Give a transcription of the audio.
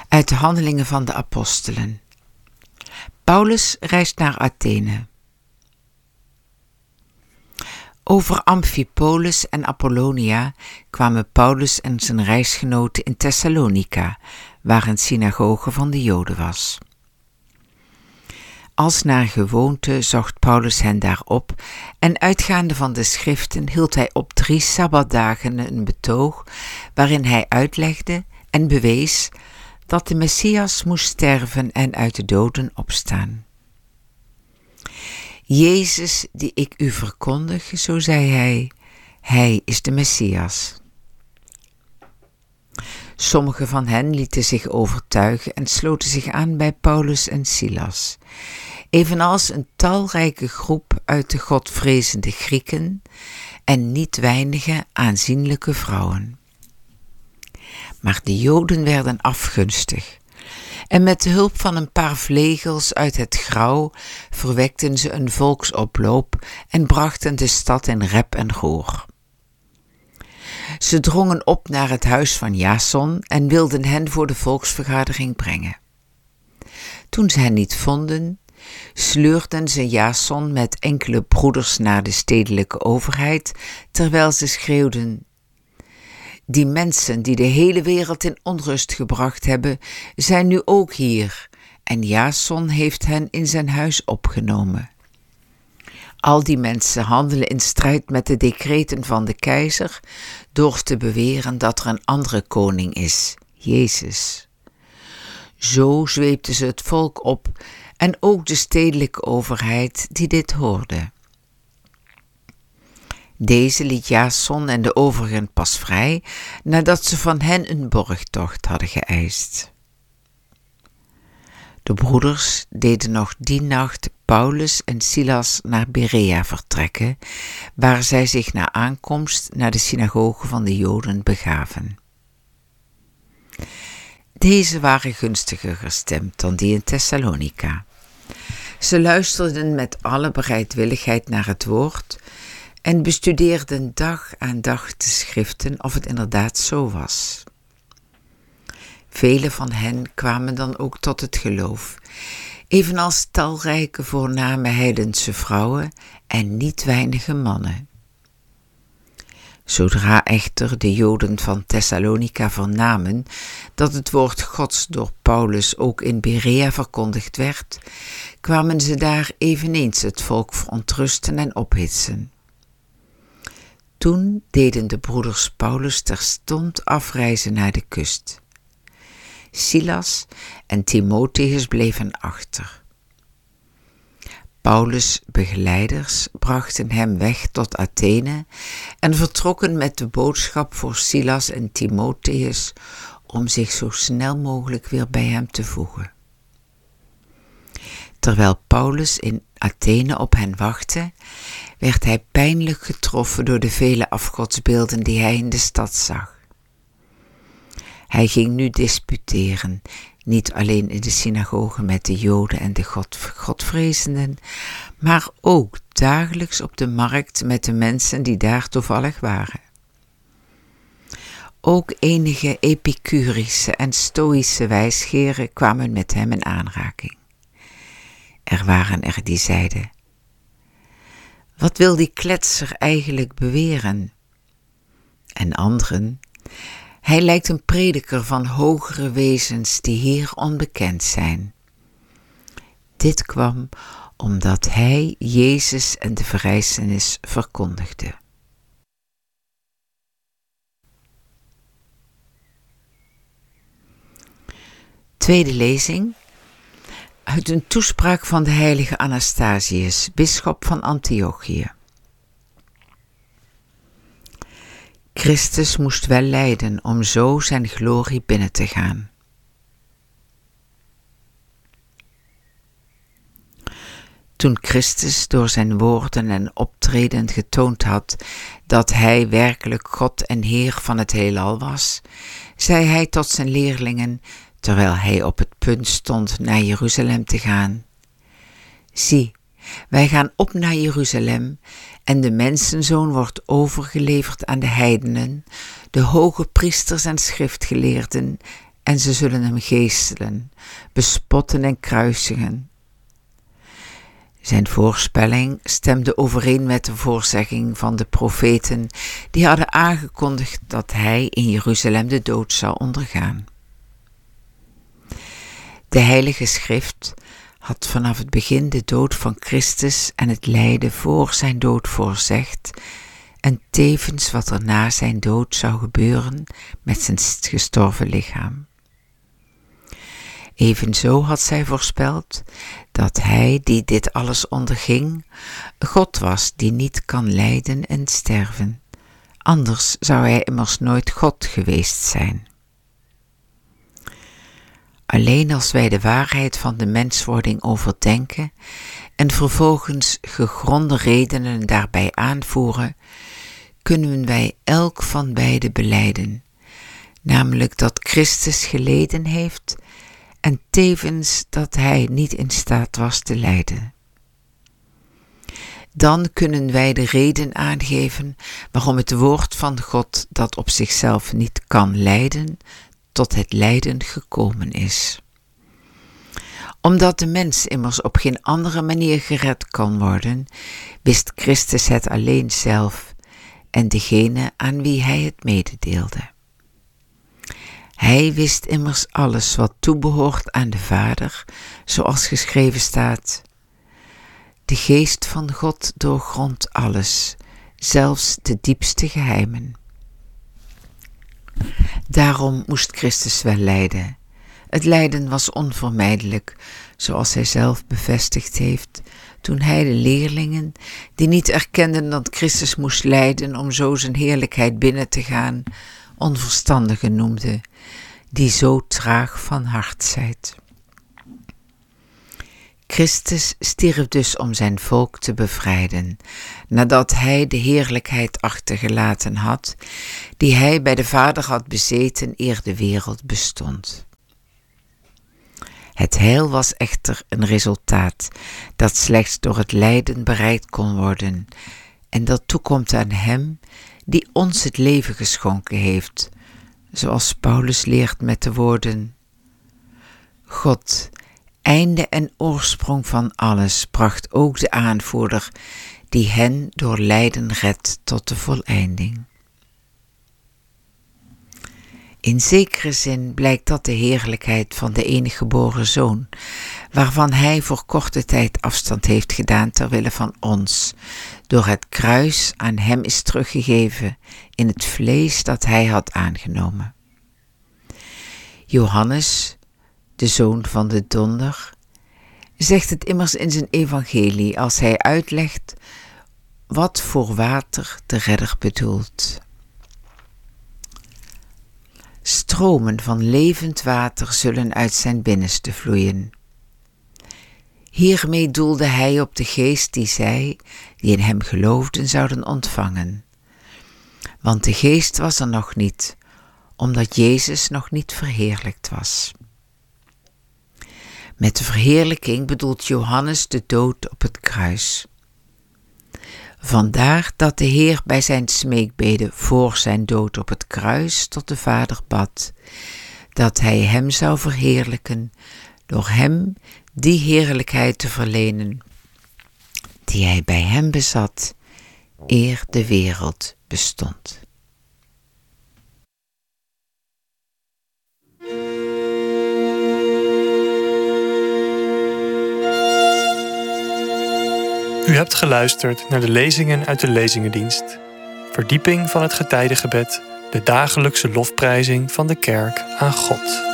Uit de Handelingen van de Apostelen. Paulus reist naar Athene. Over Amphipolis en Apollonia kwamen Paulus en zijn reisgenoten in Thessalonica, waar een synagoge van de Joden was. Als naar gewoonte zocht Paulus hen daar op en uitgaande van de schriften hield hij op 3 sabbatdagen een betoog waarin hij uitlegde en bewees dat de Messias moest sterven en uit de doden opstaan. Jezus, die ik u verkondig, zo zei hij is de Messias. Sommigen van hen lieten zich overtuigen en sloten zich aan bij Paulus en Silas, evenals een talrijke groep uit de godvrezende Grieken en niet weinige aanzienlijke vrouwen. Maar de Joden werden afgunstig en met de hulp van een paar vlegels uit het grauw verwekten ze een volksoploop en brachten de stad in rep en roer. Ze drongen op naar het huis van Jason en wilden hen voor de volksvergadering brengen. Toen ze hen niet vonden, sleurden ze Jason met enkele broeders naar de stedelijke overheid, terwijl ze schreeuwden: die mensen die de hele wereld in onrust gebracht hebben, zijn nu ook hier, en Jason heeft hen in zijn huis opgenomen. Al die mensen handelen in strijd met de decreten van de keizer, door te beweren dat er een andere koning is, Jezus. Zo zweepten ze het volk op en ook de stedelijke overheid die dit hoorde. Deze liet Jason en de overigen pas vrij nadat ze van hen een borgtocht hadden geëist. De broeders deden nog die nacht Paulus en Silas naar Berea vertrekken, waar zij zich na aankomst naar de synagoge van de Joden begaven. Deze waren gunstiger gestemd dan die in Thessalonica. Ze luisterden met alle bereidwilligheid naar het woord en bestudeerden dag aan dag de schriften of het inderdaad zo was. Vele van hen kwamen dan ook tot het geloof, evenals talrijke voorname heidense vrouwen en niet weinige mannen. Zodra echter de Joden van Thessalonica vernamen dat het woord Gods door Paulus ook in Berea verkondigd werd, kwamen ze daar eveneens het volk verontrusten en ophitsen. Toen deden de broeders Paulus terstond afreizen naar de kust. Silas en Timotheus bleven achter. Paulus' begeleiders brachten hem weg tot Athene en vertrokken met de boodschap voor Silas en Timotheus om zich zo snel mogelijk weer bij hem te voegen. Terwijl Paulus in Athene op hen wachtte, werd hij pijnlijk getroffen door de vele afgodsbeelden die hij in de stad zag. Hij ging nu disputeren, niet alleen in de synagoge met de Joden en de godvrezenden, maar ook dagelijks op de markt met de mensen die daar toevallig waren. Ook enige epicurische en stoïsche wijsgeren kwamen met hem in aanraking. Er waren er die zeiden: wat wil die kletser eigenlijk beweren? En anderen: hij lijkt een prediker van hogere wezens die hier onbekend zijn. Dit kwam omdat hij Jezus en de verrijzenis verkondigde. Tweede lezing uit een toespraak van de heilige Anastasius, bisschop van Antiochië. Christus moest wel lijden om zo zijn glorie binnen te gaan. Toen Christus door zijn woorden en optreden getoond had dat hij werkelijk God en Heer van het heelal was, zei hij tot zijn leerlingen, terwijl hij op het punt stond naar Jeruzalem te gaan: zie, wij gaan op naar Jeruzalem en de mensenzoon wordt overgeleverd aan de heidenen, de hoge priesters en schriftgeleerden, en ze zullen hem geestelen, bespotten en kruisigen. Zijn voorspelling stemde overeen met de voorzegging van de profeten die hadden aangekondigd dat hij in Jeruzalem de dood zou ondergaan. De Heilige Schrift had vanaf het begin de dood van Christus en het lijden voor zijn dood voorzegd en tevens wat er na zijn dood zou gebeuren met zijn gestorven lichaam. Evenzo had zij voorspeld dat hij die dit alles onderging, God was die niet kan lijden en sterven. Anders zou hij immers nooit God geweest zijn. Alleen als wij de waarheid van de menswording overdenken en vervolgens gegronde redenen daarbij aanvoeren, kunnen wij elk van beide belijden, namelijk dat Christus geleden heeft en tevens dat hij niet in staat was te lijden. Dan kunnen wij de reden aangeven waarom het woord van God, dat op zichzelf niet kan lijden, tot het lijden gekomen is. Omdat de mens immers op geen andere manier gered kan worden, wist Christus het alleen zelf en degene aan wie hij het mededeelde. Hij wist immers alles wat toebehoort aan de Vader, zoals geschreven staat: de geest van God doorgrondt alles, zelfs de diepste geheimen. Daarom moest Christus wel lijden. Het lijden was onvermijdelijk, zoals hij zelf bevestigd heeft, toen hij de leerlingen, die niet erkenden dat Christus moest lijden om zo zijn heerlijkheid binnen te gaan, onverstandigen noemde, die zo traag van hart zijt. Christus stierf dus om zijn volk te bevrijden, nadat hij de heerlijkheid achtergelaten had, die hij bij de Vader had bezeten eer de wereld bestond. Het heil was echter een resultaat dat slechts door het lijden bereikt kon worden, en dat toekomt aan hem die ons het leven geschonken heeft, zoals Paulus leert met de woorden: God, einde en oorsprong van alles, bracht ook de aanvoerder die hen door lijden redt tot de voleinding. In zekere zin blijkt dat de heerlijkheid van de enige geboren Zoon, waarvan hij voor korte tijd afstand heeft gedaan ter wille van ons, door het kruis aan hem is teruggegeven in het vlees dat hij had aangenomen. Johannes, de zoon van de donder, zegt het immers in zijn evangelie als hij uitlegt wat voor water de redder bedoelt. Stromen van levend water zullen uit zijn binnenste vloeien. Hiermee doelde hij op de geest die zij, die in hem geloofden, zouden ontvangen. Want de geest was er nog niet, omdat Jezus nog niet verheerlijkt was. Met de verheerlijking bedoelt Johannes de dood op het kruis. Vandaar dat de Heer bij zijn smeekbede voor zijn dood op het kruis tot de Vader bad, dat hij hem zou verheerlijken door hem die heerlijkheid te verlenen, die hij bij hem bezat, eer de wereld bestond. U hebt geluisterd naar de lezingen uit de Lezingendienst. Verdieping van het getijdengebed, de dagelijkse lofprijzing van de kerk aan God.